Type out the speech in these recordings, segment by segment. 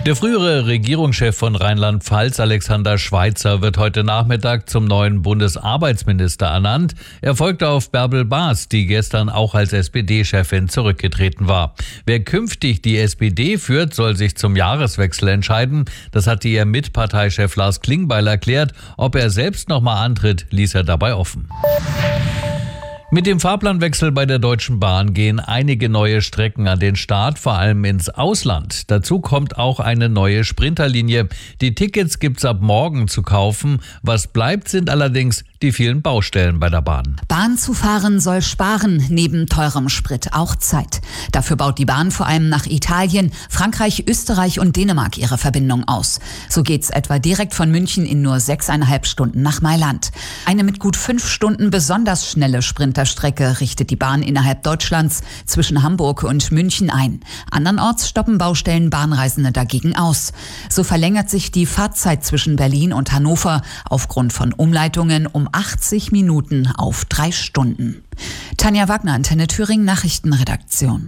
Der frühere Regierungschef von Rheinland-Pfalz, Alexander Schweitzer, wird heute Nachmittag zum neuen Bundesarbeitsminister ernannt. Er folgte auf Bärbel Baas, die gestern auch als SPD-Chefin zurückgetreten war. Wer künftig die SPD führt, soll sich zum Jahreswechsel entscheiden. Das hatte ihr Mitparteichef Lars Klingbeil erklärt. Ob er selbst nochmal antritt, ließ er dabei offen. Mit dem Fahrplanwechsel bei der Deutschen Bahn gehen einige neue Strecken an den Start, vor allem ins Ausland. Dazu kommt auch eine neue Sprinterlinie. Die Tickets gibt's ab morgen zu kaufen. Was bleibt, sind allerdings die vielen Baustellen bei der Bahn. Bahn zu fahren soll sparen, neben teurem Sprit auch Zeit. Dafür baut die Bahn vor allem nach Italien, Frankreich, Österreich und Dänemark ihre Verbindung aus. So geht's etwa direkt von München in nur 6,5 Stunden nach Mailand. Eine mit gut 5 Stunden besonders schnelle Sprinterstrecke richtet die Bahn innerhalb Deutschlands zwischen Hamburg und München ein. Andernorts stoppen Baustellen Bahnreisende dagegen aus. So verlängert sich die Fahrzeit zwischen Berlin und Hannover aufgrund von Umleitungen um 80 Minuten auf 3 Stunden. Tanja Wagner, Antenne Thüringen, Nachrichtenredaktion.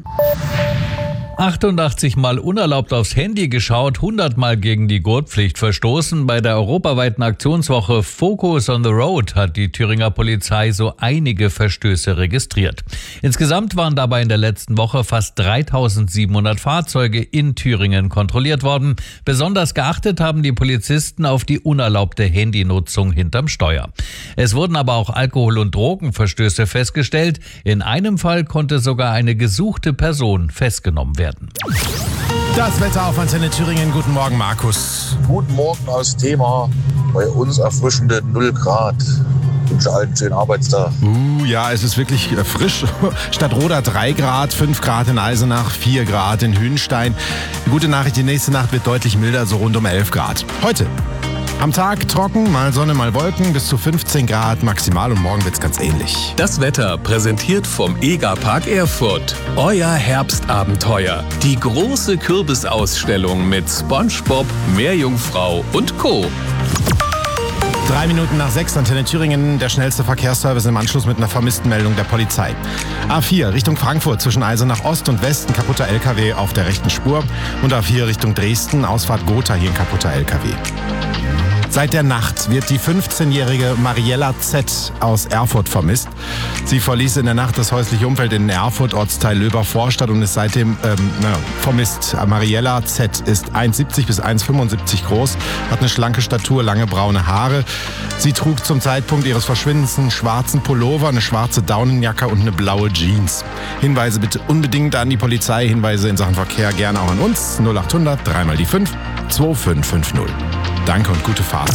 88 Mal unerlaubt aufs Handy geschaut, 100 Mal gegen die Gurtpflicht verstoßen. Bei der europaweiten Aktionswoche Focus on the Road hat die Thüringer Polizei so einige Verstöße registriert. Insgesamt waren dabei in der letzten Woche fast 3700 Fahrzeuge in Thüringen kontrolliert worden. Besonders geachtet haben die Polizisten auf die unerlaubte Handynutzung hinterm Steuer. Es wurden aber auch Alkohol- und Drogenverstöße festgestellt. In einem Fall konnte sogar eine gesuchte Person festgenommen werden. Das Wetter auf Antenne Thüringen. Guten Morgen, Markus. Guten Morgen aus Thema. Bei uns erfrischende 0 Grad. Ich wünsche allen einen schönen Arbeitstag. Ja, es ist wirklich frisch. Stadtroda 3 Grad, 5 Grad in Eisenach, 4 Grad in Hünstein. Die gute Nachricht, die nächste Nacht wird deutlich milder, so rund um 11 Grad. Heute am Tag trocken, mal Sonne, mal Wolken, bis zu 15 Grad maximal und morgen wird's ganz ähnlich. Das Wetter präsentiert vom EGA-Park Erfurt. Euer Herbstabenteuer. Die große Kürbisausstellung mit SpongeBob, Meerjungfrau und Co. 3 Minuten nach 6, Antenne Thüringen, der schnellste Verkehrsservice im Anschluss mit einer Vermisstenmeldung der Polizei. A4 Richtung Frankfurt zwischen Eisenach Ost und West, ein kaputter LKW auf der rechten Spur. Und A4 Richtung Dresden, Ausfahrt Gotha, hier ein kaputter LKW. Seit der Nacht wird die 15-jährige Mariella Z. aus Erfurt vermisst. Sie verließ in der Nacht das häusliche Umfeld in Erfurt, Ortsteil Löber-Vorstadt, und ist seitdem vermisst. Mariella Z. ist 1,70 bis 1,75 groß, hat eine schlanke Statur, lange braune Haare. Sie trug zum Zeitpunkt ihres Verschwindens einen schwarzen Pullover, eine schwarze Daunenjacke und eine blaue Jeans. Hinweise bitte unbedingt an die Polizei, Hinweise in Sachen Verkehr gerne auch an uns. 0800 3 mal die 5 2550. Danke und gute Fahrt.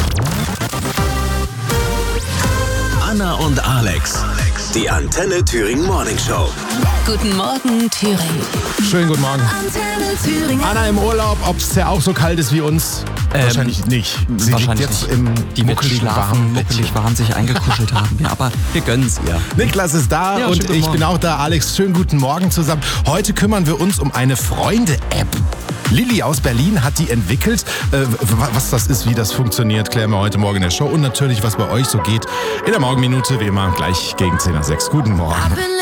Anna und Alex, die Antenne Thüringen Morning Show. Guten Morgen, Thüringen. Schönen guten Morgen. Antenne Thüringen. Anna im Urlaub, ob es ja auch so kalt ist wie uns? Wahrscheinlich nicht. Sie wahrscheinlich liegt jetzt nicht. im Die wird muckeligen, warmen muckelig warm sich eingekuschelt haben. Ja, aber wir gönnen's ihr. Niklas ist da Ja, und schönen guten ich Morgen. bin auch da. Alex, schönen guten Morgen zusammen. Heute kümmern wir uns um eine Freunde-App. Lilly aus Berlin hat die entwickelt. Was das ist, wie das funktioniert, klären wir heute Morgen in der Show. Und natürlich, was bei euch so geht, in der Morgenminute, wie immer, gleich gegen 10 nach 6. Guten Morgen.